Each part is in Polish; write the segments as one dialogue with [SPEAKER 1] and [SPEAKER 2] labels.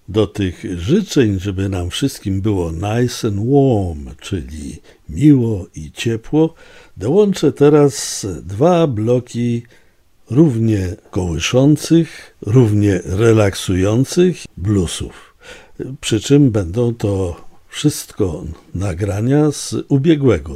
[SPEAKER 1] Do tych życzeń, żeby nam wszystkim było nice and warm, czyli miło i ciepło, dołączę teraz dwa bloki równie kołyszących, równie relaksujących bluesów. Przy czym będą to wszystko nagrania z ubiegłego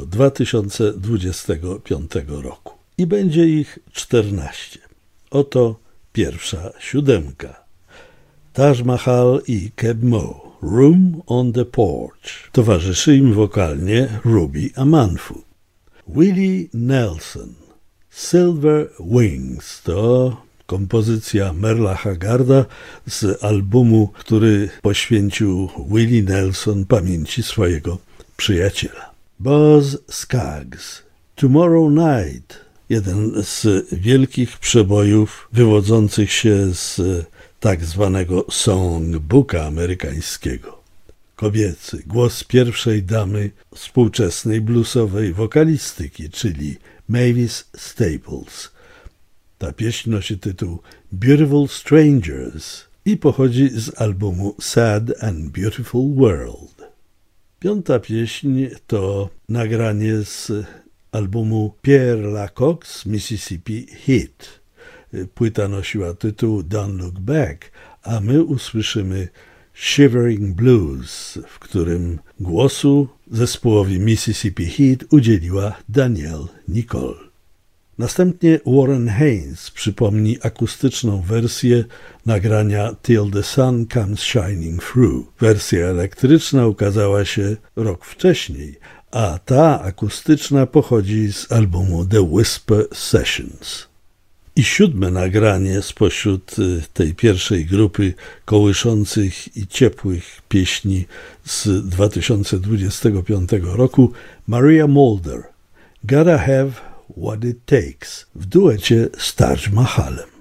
[SPEAKER 1] 2025 roku. I będzie ich 14. Oto pierwsza siódemka. Taj Mahal i Keb Mo, Room on the Porch. Towarzyszy im wokalnie Ruby Amanfu. Willie Nelson, Silver Wings, to kompozycja Merla Haggarda z albumu, który poświęcił Willie Nelson pamięci swojego przyjaciela. Buzz Scaggs, Tomorrow Night, jeden z wielkich przebojów wywodzących się z tak zwanego songbooka amerykańskiego. Kobiecy głos pierwszej damy współczesnej bluesowej wokalistyki, czyli Mavis Staples. Ta pieśń nosi tytuł Beautiful Strangers i pochodzi z albumu Sad and Beautiful World. Piąta pieśń to nagranie z albumu Pierre Lacoc's Mississippi Heat. Płyta nosiła tytuł Don't Look Back, a my usłyszymy Shivering Blues, w którym głosu zespołowi Mississippi Heat udzieliła Danielle Nicole. Następnie Warren Haynes przypomni akustyczną wersję nagrania Till the Sun Comes Shining Through. Wersja elektryczna ukazała się rok wcześniej, a ta akustyczna pochodzi z albumu The Whisper Sessions. I siódme nagranie spośród tej pierwszej grupy kołyszących i ciepłych pieśni z 2025 roku Maria Mulder, Gotta Have What It Takes w duecie z Taj Mahalem.